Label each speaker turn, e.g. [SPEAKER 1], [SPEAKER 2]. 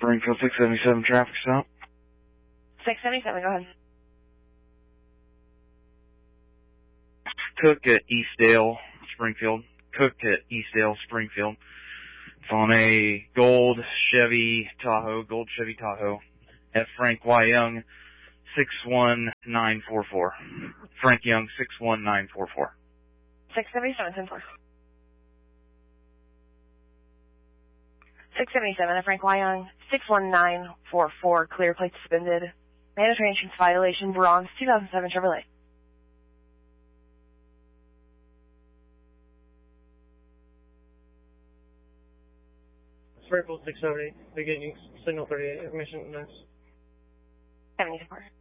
[SPEAKER 1] Springfield 677 traffic stop.
[SPEAKER 2] 677, go ahead.
[SPEAKER 1] Cook at Eastdale, Springfield. Cook at Eastdale, Springfield. It's on a gold Chevy Tahoe. At Frank Y. Young, 61944. Frank Young, 61944.
[SPEAKER 2] 677, 10-4. 677 at Frank Y. Young, 61944, clear plate suspended. Mandatory entrance violation, Bronx, 2007 Chevrolet.
[SPEAKER 3] Springfield 678, beginning signal 38, information next.
[SPEAKER 2] 74.